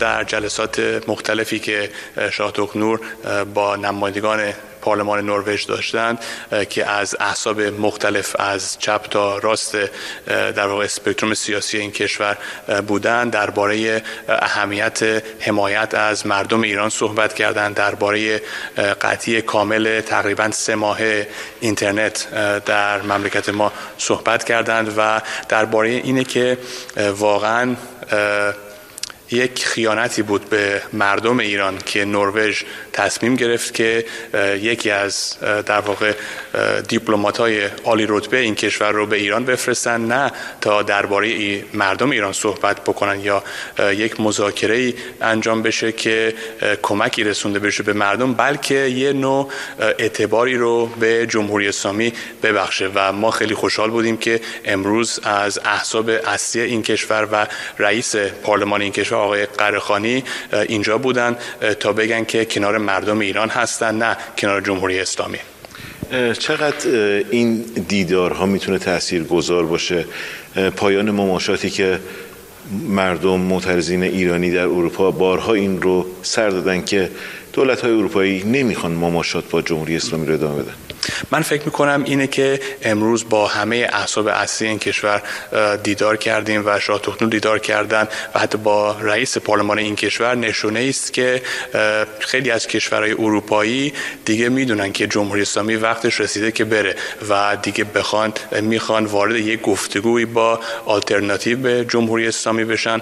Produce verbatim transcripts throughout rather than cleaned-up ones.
در جلسات مختلفی که شاه توکنور با نمایندگان پارلمان نروژ داشتند که از احزاب مختلف از چپ تا راست در واقع اسپکتروم سیاسی این کشور بودند، درباره اهمیت حمایت از مردم ایران صحبت کردند، درباره قطعی کامل تقریبا سه ماهه اینترنت در مملکت ما صحبت کردند و درباره اینه که واقعا یک خیانتی بود به مردم ایران که نروژ تصمیم گرفت که یکی از در واقع دیپلمات‌های عالی رتبه این کشور رو به ایران بفرستن، نه تا درباره مردم ایران صحبت بکنن یا یک مذاکره‌ای انجام بشه که کمکی رسونده بشه به مردم، بلکه یه نوع اعتباری رو به جمهوری اسلامی ببخشه. و ما خیلی خوشحال بودیم که امروز از احزاب اصلی این کشور و رئیس پارلمان این کشور آقای قره‌خانی اینجا بودن تا بگن که کنار مردم ایران هستن، نه کنار جمهوری اسلامی. چقدر این دیدارها میتونه تاثیرگذار باشه؟ پایان مماشاتی که مردم معترضین ایرانی در اروپا بارها این رو سر دادن که دولت‌های اروپایی نمیخوان مماشات با جمهوری اسلامی رو ادامه بدن. من فکر میکنم اینه که امروز با همه احزاب اصلی این کشور دیدار کردیم و شاه توکنور دیدار کردن و حتی با رئیس پارلمان این کشور نشونه است که خیلی از کشورهای اروپایی دیگه میدونن که جمهوری اسلامی وقتش رسیده که بره و دیگه بخوان میخوان وارد یک گفتگوی با آلترناتیو به جمهوری اسلامی بشن.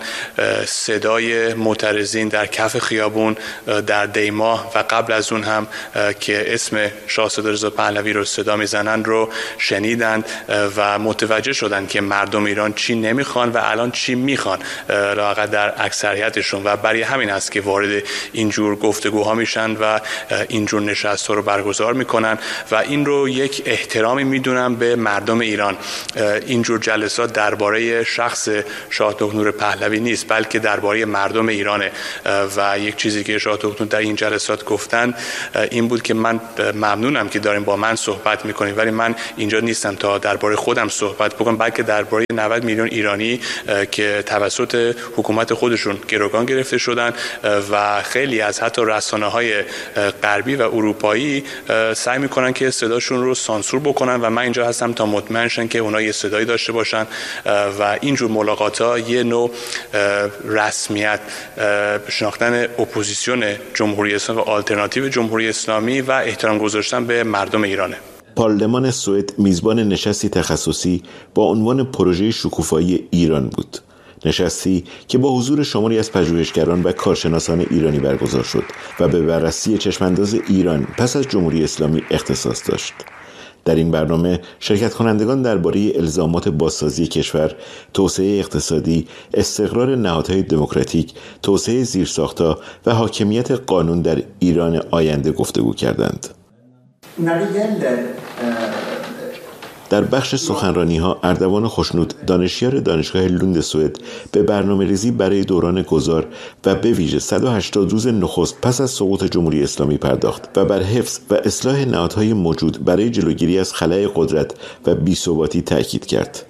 صدای معترضین در کف خیابون در دیما و قبل از اون هم که اسم شاهزاده رضا پهلوی رو صدا میزنن رو شنیدند و متوجه شدن که مردم ایران چی نمیخوان و الان چی میخوان لااقل در اکثریتشون، و برای همین است که وارد اینجور گفتگوها میشن و اینجور نشست‌ها رو برگزار میکنن و این رو یک احترامی میدونم به مردم ایران. اینجور جلسات درباره شخص شاه توکنور پهلوی نیست بلکه درباره مردم ایرانه و یک چیزی که شاه توکنور در این جلسات گفتن این بود که من ممنونم که داریم با من صحبت میکنیم، ولی من اینجا نیستم تا درباره خودم صحبت بکنم بلکه درباره نود میلیون ایرانی که توسط حکومت خودشون گروگان گرفته شدن و خیلی از حتی رسانه‌های غربی و اروپایی سعی میکنن که صداشون رو سانسور بکنن و من اینجا هستم تا مطمئن شن که اونها یه صدایی داشته باشن و اینجور ملاقات‌ها یه نوع رسمیت شناختن اپوزیسیون جمهوری اسلامی و آلترناتیو جمهوری اسلامی و احترام گذاشتن به مردم ایرانه. پارلمان سوئد میزبان نشستی تخصصی با عنوان پروژه شکوفایی ایران بود. نشستی که با حضور شماری از پژوهشگران و کارشناسان ایرانی برگزار شد و به بررسی چشمانداز ایران پس از جمهوری اسلامی اختصاص داشت. در این برنامه شرکت کنندگان درباره الزامات بازسازی کشور، توسعه اقتصادی، استقرار نهادهای دموکراتیک، توسعه زیرساخت‌ها و حاکمیت قانون در ایران آینده گفتگو کردند. در بخش سخنرانی‌ها اردوان خوشنود دانشیار دانشگاه لوند سوئد به برنامه‌ریزی برای دوران گذار و به ویژه صد و هشتاد روز نخست پس از سقوط جمهوری اسلامی پرداخت و بر حفظ و اصلاح نهادهای موجود برای جلوگیری از خلأ قدرت و بی‌ثباتی تاکید کرد.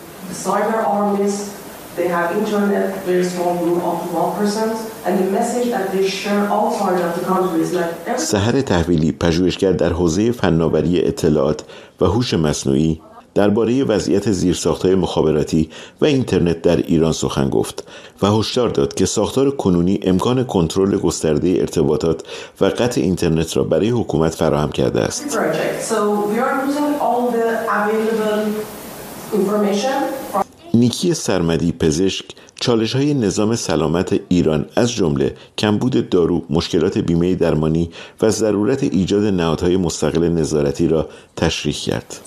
They have internet, very small group of one percent, and the message that they share outside of the country is like سحر تحویلی پژوهشگر در حوزه فناوری اطلاعات و هوش مصنوعی درباره وضعیت زیرساخت‌های مخابراتی و اینترنت در ایران سخن گفت و هشدار داد که ساختار کنونی امکان کنترل گسترده ارتباطات و قطع اینترنت را برای حکومت فراهم کرده است. So we are using all the available information. نیکی سرمدی پزشک چالش‌های نظام سلامت ایران از جمله کمبود دارو، مشکلات بیمه درمانی و ضرورت ایجاد نهادهای مستقل نظارتی را تشریح کرد.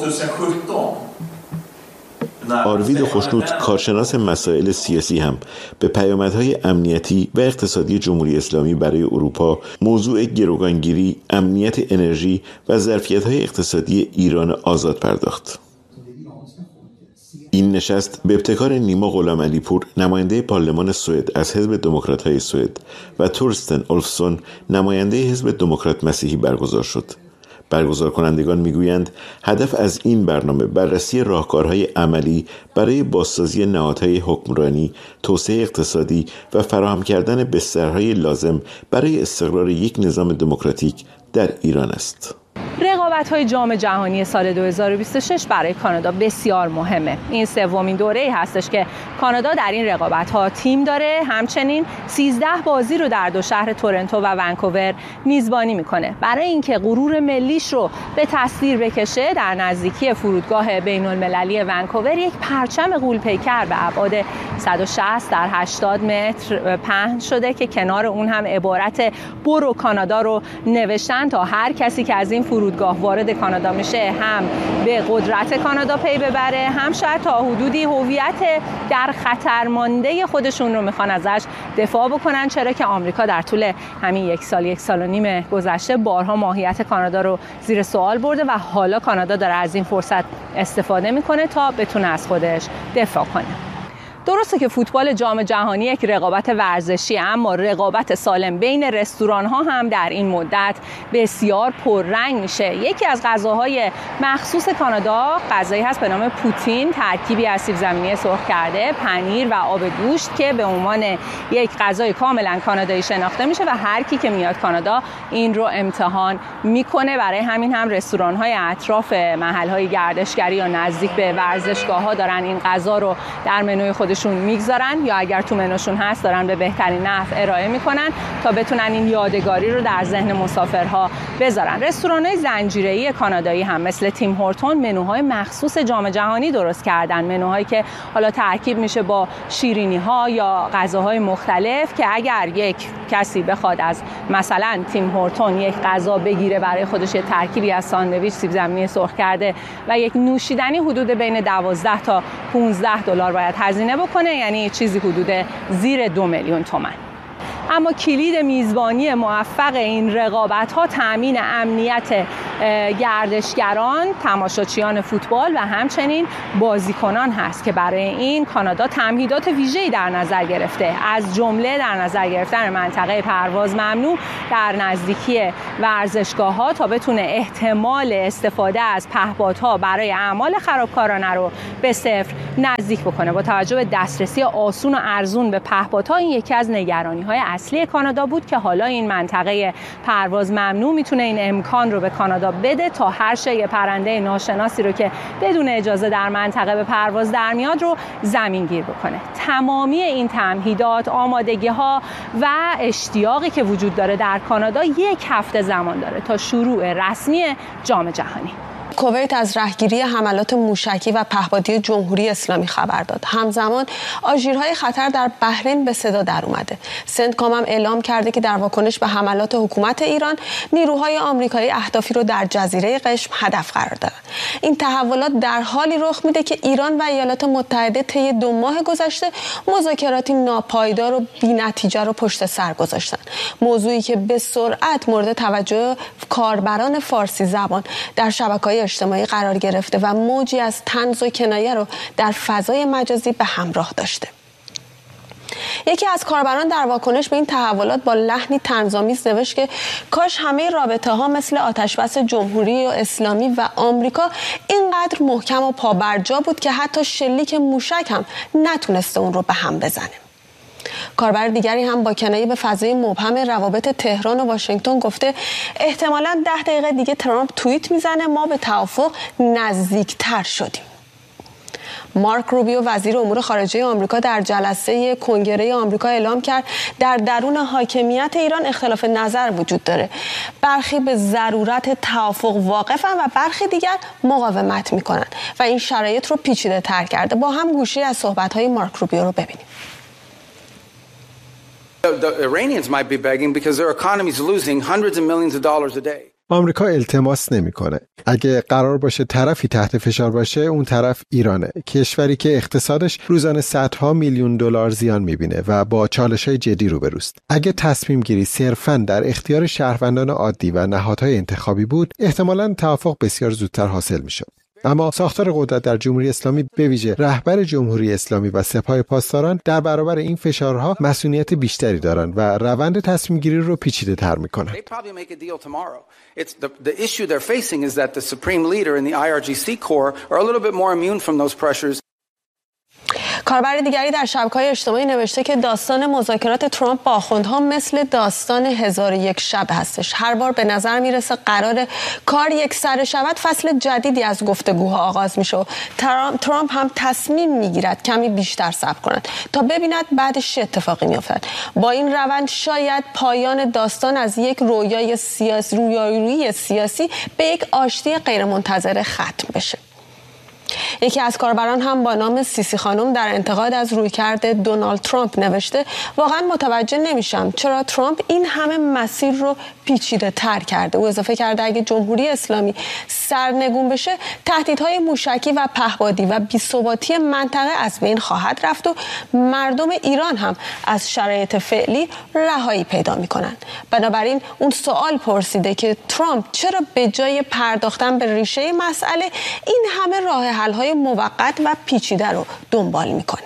آروید خوشنود کارشناس مسائل سیاسی هم به پیامدهای امنیتی و اقتصادی جمهوری اسلامی برای اروپا، موضوع گروگانگیری، امنیت انرژی و ظرفیت‌های اقتصادی ایران آزاد پرداخت. این نشست به ابتکار نیما غلامعلی پور نماینده پارلمان سوئد از حزب دموکرات‌های سوئد و تورستن اولفسون نماینده حزب دموکرات مسیحی برگزار شد. برگزار کنندگان میگویند هدف از این برنامه بررسی راهکارهای عملی برای بازسازی نهادهای حکمرانی، توسعه اقتصادی و فراهم کردن بسترهای لازم برای استقرار یک نظام دموکراتیک در ایران است. رقابت‌های جام جهانی سال دو هزار و بیست و شش برای کانادا بسیار مهمه. این سومین دوره‌ای هستش که کانادا در این رقابت‌ها تیم داره. همچنین سیزده بازی رو در دو شهر تورنتو و ونکوور میزبانی میکنه. برای اینکه غرور ملیش رو به تصویر بکشه، در نزدیکی فرودگاه بین‌المللی ونکوور یک پرچم غول‌پیکر به ابعاد صد و شصت در هشتاد متر پهن شده که کنار اون هم عبارت برو کانادا رو نوشتن تا هر کسی که از این فرودگاه وارد کانادا میشه هم به قدرت کانادا پی ببره، هم شاید تا حدودی هویت در خطر مانده خودشون رو میخوان ازش دفاع بکنن، چرا که آمریکا در طول همین یک سال یک سال و نیم گذشته بارها ماهیت کانادا رو زیر سوال برده و حالا کانادا داره از این فرصت استفاده میکنه تا بتونه از خودش دفاع کنه. درسته که فوتبال جام جهانی یک رقابت ورزشی، اما رقابت سالم بین رستوران ها هم در این مدت بسیار پررنگ میشه. یکی از غذاهای مخصوص کانادا غذایی هست به نام پوتین، ترکیبی از سیب زمینی سرخ کرده، پنیر و آب گوشت که به عنوان یک غذای کاملا کانادایی شناخته میشه و هر کی که میاد کانادا این رو امتحان میکنه. برای همین هم رستوران های اطراف محل های گردشگری یا نزدیک به ورزشگاه ها دارن این غذا رو در منوی خود شون میگذارن یا اگر تو منوشون هست دارن به بهترین نحو ارائه میکنن تا بتونن این یادگاری رو در ذهن مسافرها بذارن. رستوران‌های زنجیره‌ای کانادایی هم مثل تیم هورتون منوهای مخصوص جام جهانی درست کردن، منوهایی که حالا ترکیب میشه با شیرینی‌ها یا غذاهای مختلف که اگر یک کسی بخواد از مثلا تیم هورتون یک غذا بگیره برای خودش، یه ترکیبی از ساندویچ، سیب زمینی سرخ کرده و یک نوشیدنی حدود بین دوازده تا پانزده دلار باید هزینه بکنه، یعنی چیزی حدود زیر دو میلیون تومان. اما کلید میزبانی موفق این رقابت‌ها تأمین امنیت گردشگران، تماشاچیان فوتبال و همچنین بازیکنان هست که برای این کانادا تمهیدات ویژه‌ای در نظر گرفته، از جمله در نظر گرفتن منطقه پرواز ممنوع در نزدیکی ورزشگاه‌ها تا بتونه احتمال استفاده از پهپادها برای اعمال خرابکارانه رو به صفر نزدیک بکنه. با توجه به دسترسی آسون و ارزون به پهپادها، این یکی از نگرانی‌های اصلی کانادا بود که حالا این منطقه پرواز ممنوع میتونه این امکان رو به کانادا بده تا هر شی پرنده ناشناسی رو که بدون اجازه در منطقه به پرواز در میاد رو زمین گیر بکنه. تمامی این تمهیدات، آمادگی‌ها و اشتیاقی که وجود داره در کانادا یک هفته زمان داره تا شروع رسمی جام جهانی. کویت از رهگیری حملات موشکی و پهپادی جمهوری اسلامی خبر داد. همزمان آژیرهای خطر در بحرین به صدا در اومده. سنتکام هم اعلام کرده که در واکنش به حملات حکومت ایران، نیروهای آمریکایی اهدافی رو در جزیره قشم هدف قرار دادن. این تحولات در حالی رخ میده که ایران و ایالات متحده طی دو ماه گذشته مذاکراتی ناپایدار و بی‌نتیجه رو پشت سر گذاشتن. موضوعی که به سرعت مورد توجه کاربران فارسی زبان در شبکه‌های اجتماعی قرار گرفته و موجی از طنز و کنایه رو در فضای مجازی به همراه داشته. یکی از کاربران در واکنش به این تحولات با لحنی طنزآمیز نوشت که کاش همه رابطه ها مثل آتشبس جمهوری و اسلامی و آمریکا اینقدر محکم و پابرجا بود که حتی شلیک موشک هم نتونسته اون رو به هم بزنه. کاربر دیگری هم با کنایه به فضای مبهم روابط تهران و واشنگتن گفته احتمالاً ده دقیقه دیگه ترامپ توییت میزنه ما به توافق نزدیکتر شدیم. مارک روبیو وزیر امور خارجه آمریکا در جلسه کنگره آمریکا اعلام کرد در درون حاکمیت ایران اختلاف نظر وجود داره. برخی به ضرورت توافق واقفن و برخی دیگر مقاومت میکنن و این شرایط رو پیچیده تر کرده. با هم گوشه از صحبت‌های مارک روبیو رو ببینیم. The Iranians might be begging because their economy is losing hundreds of millions of dollars a day. آمریکا التماس نمیکنه. اگه قرار باشه طرفی تحت فشار باشه، اون طرف ایرانه، کشوری که اقتصادش روزانه صدها میلیون دلار زیان میبینه و با چالش‌های جدی روبروست. اگه تصمیم گیری صرفاً در اختیار شهروندان عادی و نهادهای انتخابی بود، احتمالاً توافق بسیار زودتر حاصل میشد. اما ساختار قدرت در جمهوری اسلامی به ویژه رهبر جمهوری اسلامی و سپاه پاسداران در برابر این فشارها مسئولیت بیشتری دارند و روند تصمیم گیری رو پیچیده تر میکنند. It's the, the issue they're facing is that the supreme leader in the I R G C Corps are a little bit more immune from those pressures. کاربر دیگری در شبکه‌های اجتماعی نوشته که داستان مذاکرات ترامپ با آخوندها مثل داستان هزار و یک شب هستش. هر بار به نظر میرسه قرار کار یک سره شود، فصل جدیدی از گفتگوها آغاز میشه و ترامپ هم تصمیم میگیرد کمی بیشتر صبر کند تا ببیند بعدش چه اتفاقی میافتد. با این روند شاید پایان داستان از یک رویای سیاسی رویایی سیاسی به یک آشتی غیرمنتظره ختم بشه. یکی از کاربران هم با نام سیسی خانم در انتقاد از رویکرد دونالد ترامپ نوشته: واقعا متوجه نمیشم چرا ترامپ این همه مسیر رو پیچیده تر کرده. او اضافه کرده اگه جمهوری اسلامی سرنگون بشه، تهدیدهای موشکی و پهپادی و بی‌ثباتی منطقه از بین خواهد رفت و مردم ایران هم از شرایط فعلی رهایی پیدا میکنند. بنابراین اون سوال پرسیده که ترامپ چرا به جای پرداختن به ریشه مسئله این همه راه حل‌های موقت و پیچیده رو دنبال میکنه.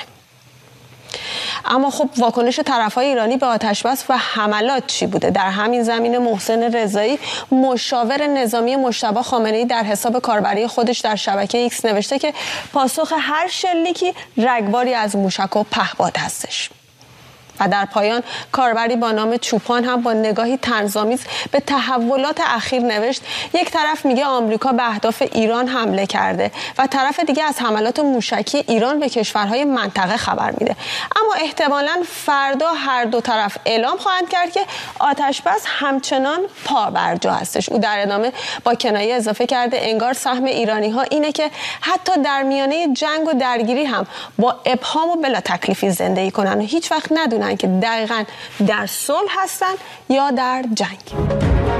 اما خب واکنش طرف‌های ایرانی به آتش‌بس و حملات چی بوده؟ در همین زمینه محسن رضایی، مشاور نظامی مجتبی خامنه‌ای، در حساب کاربری خودش در شبکه ایکس نوشته که پاسخ هر شلیکی رگباری از موشک و پهپاد هستش. و در پایان کاربری با نام چوپان هم با نگاهی طنزآمیز به تحولات اخیر نوشت: یک طرف میگه آمریکا به اهداف ایران حمله کرده و طرف دیگه از حملات موشکی ایران به کشورهای منطقه خبر میده، اما احتمالاً فردا هر دو طرف اعلام خواهند کرد که آتش‌بس همچنان پابرجا هستش. او در ادامه با کنایه اضافه کرده انگار سهم ایرانی‌ها اینه که حتی در میانه جنگ و درگیری هم با ابهام و بلا تکلیفی زندگی کنن و هیچ وقت ندونن که دقیقاً در صلح هستن یا در جنگ.